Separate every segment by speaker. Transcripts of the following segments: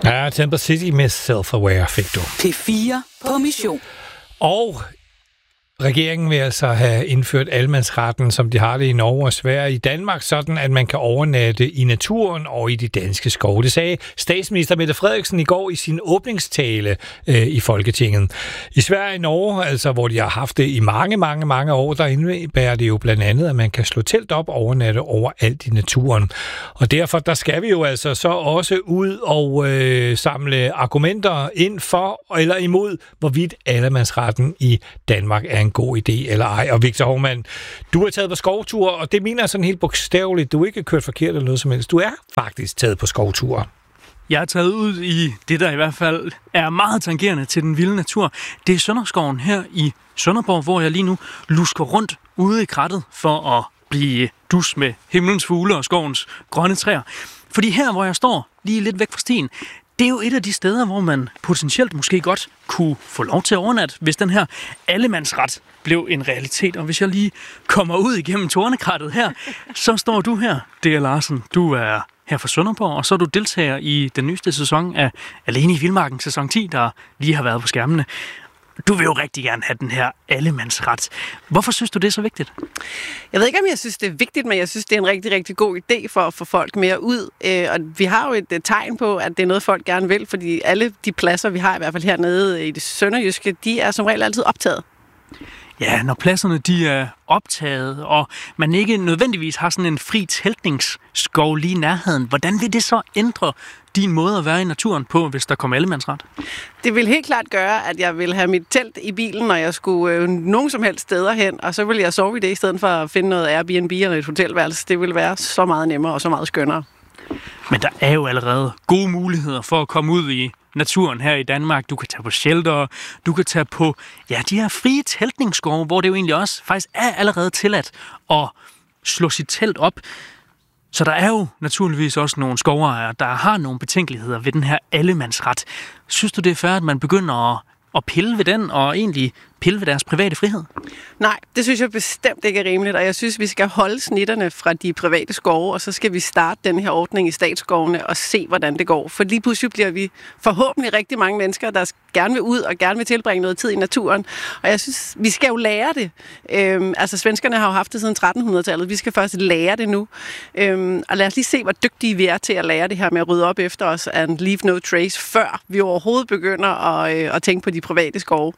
Speaker 1: Ja, Temper City med Self-Aware fik du.
Speaker 2: P4 på mission.
Speaker 1: Og regeringen vil altså have indført allemandsretten, som de har det i Norge og Sverige, i Danmark, sådan at man kan overnatte i naturen og i de danske skove. Det sagde statsminister Mette Frederiksen i går i sin åbningstale i Folketinget. I Sverige og Norge, altså hvor de har haft det i mange år, der indebærer det jo blandt andet, at man kan slå telt op og overnatte overalt i naturen. Og derfor, der skal vi jo altså så også ud og samle argumenter ind for eller imod, hvorvidt allemandsretten i Danmark er en god idé eller ej. Og Victor Hovmand, du er taget på skovtur, og det mener jeg sådan helt bogstaveligt. Du er ikke kørt forkert eller noget som helst. Du er faktisk taget på skovtur.
Speaker 3: Jeg er taget ud i det, der i hvert fald er meget tangerende til den vilde natur. Det er Sønderskoven her i Sønderborg, hvor jeg lige nu lusker rundt ude i krattet for at blive dus med himlens fugle og skovens grønne træer. Fordi her, hvor jeg står lige lidt væk fra stien, det er jo et af de steder, hvor man potentielt måske godt kunne få lov til at overnatte, hvis den her allemandsret blev en realitet. Og hvis jeg lige kommer ud igennem tornekrattet her, så står du her, D.R. Larsen. Du er her fra Sønderborg, og så er du deltager i den nyeste sæson af Alene i Vildmarken, sæson 10, der lige har været på skærmene. Du vil jo rigtig gerne have den her allemandsret. Hvorfor synes du, det er så vigtigt?
Speaker 4: Jeg ved ikke, om jeg synes, det er vigtigt, men jeg synes, det er en rigtig, rigtig god idé for at få folk mere ud. Og vi har jo et tegn på, at det er noget, folk gerne vil, fordi alle de pladser, vi har i hvert fald hernede i det sønderjyske, de er som regel altid optaget.
Speaker 3: Ja, når pladserne de er optaget, og man ikke nødvendigvis har sådan en fri teltningsskov lige i nærheden, hvordan vil det så ændre din måde at være i naturen på, hvis der kommer allemandsret?
Speaker 4: Det vil helt klart gøre, at jeg vil have mit telt i bilen, når jeg skulle nogen som helst steder hen, og så vil jeg sove i det, i stedet for at finde noget Airbnb eller et hotelværelse. Det vil være så meget nemmere og så meget skønnere.
Speaker 3: Men der er jo allerede gode muligheder for at komme ud i naturen her i Danmark. Du kan tage på shelter, du kan tage på de her frie teltningsskove, hvor det jo egentlig også faktisk er allerede tilladt at slå sit telt op. Så der er jo naturligvis også nogle skovejere, der har nogle betænkeligheder ved den her allemandsret. Synes du, det er fair, at man begynder at pille ved den, og egentlig pille ved deres private frihed?
Speaker 4: Nej, det synes jeg bestemt ikke er rimeligt, og jeg synes, vi skal holde snitterne fra de private skove, og så skal vi starte den her ordning i statsskovene og se, hvordan det går. For lige pludselig bliver vi forhåbentlig rigtig mange mennesker, der gerne vil ud og gerne vil tilbringe noget tid i naturen. Og jeg synes, vi skal jo lære det. Svenskerne har jo haft det siden 1300-tallet. Vi skal først lære det nu. Og lad os lige se, hvor dygtige vi er til at lære det her med at rydde op efter os and leave no trace, før vi overhovedet begynder at tænke på de private skove.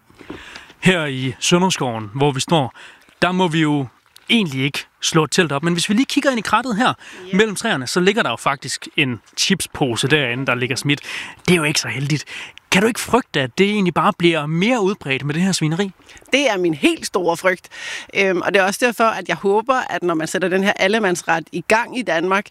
Speaker 3: Her i Sønderskoven, hvor vi står, der må vi jo egentlig ikke slå et telt op. Men hvis vi lige kigger ind i krattet her mellem træerne, så ligger der jo faktisk en chipspose derinde, der ligger smidt. Det er jo ikke så heldigt. Kan du ikke frygte, at det egentlig bare bliver mere udbredt med det her svineri?
Speaker 4: Det er min helt store frygt. Og det er også derfor, at jeg håber, at når man sætter den her allemandsret i gang i Danmark,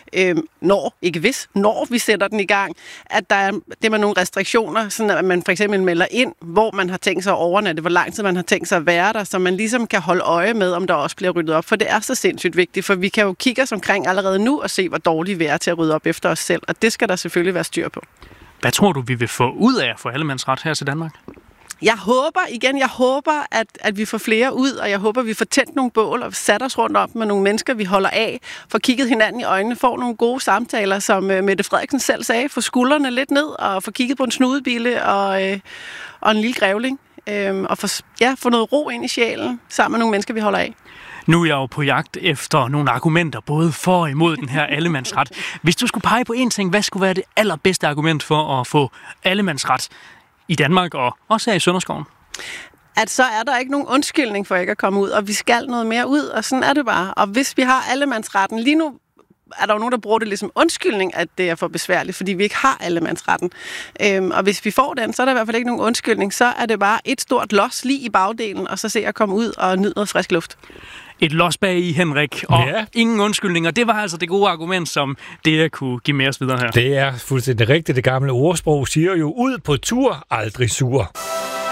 Speaker 4: når vi sætter den i gang, at der er det med nogle restriktioner, sådan at man for eksempel melder ind, hvor man har tænkt sig at overnatte, hvor lang tid man har tænkt sig at være der, så man ligesom kan holde øje med, om der også bliver ryddet op. For det er så sindssygt vigtigt, for vi kan jo kigge os omkring allerede nu og se, hvor dårlige vi er til at rydde op efter os selv. Og det skal der selvfølgelig være styr på.
Speaker 3: Hvad tror du, vi vil få ud af at få allemandsret her til Danmark?
Speaker 4: Jeg håber, at vi får flere ud, og jeg håber, vi får tændt nogle bål og sat os rundt op med nogle mennesker, vi holder af, får kigget hinanden i øjnene, får nogle gode samtaler, som Mette Frederiksen selv sagde, få skuldrene lidt ned og få kigget på en snudebille og en lille grævling, og få noget ro ind i sjælen sammen med nogle mennesker, vi holder af.
Speaker 3: Nu er jeg jo på jagt efter nogle argumenter, både for og imod den her allemandsret. Hvis du skulle pege på én ting, hvad skulle være det allerbedste argument for at få allemandsret i Danmark og også her i Sønderskoven?
Speaker 4: At så er der ikke nogen undskyldning for ikke at komme ud, og vi skal noget mere ud, og sådan er det bare. Og hvis vi har allemandsretten, lige nu er der jo nogen, der bruger det ligesom undskyldning, at det er for besværligt, fordi vi ikke har allemandsretten. Og hvis vi får den, så er der i hvert fald ikke nogen undskyldning. Så er det bare et stort los lige i bagdelen, og så se at komme ud og nyde noget frisk luft.
Speaker 3: Et los bag i, Henrik, og ingen undskyldninger. Det var altså det gode argument, som det kunne give med os videre her.
Speaker 1: Det er fuldstændig rigtigt. Det gamle ordsprog siger jo, ud på tur, aldrig sur.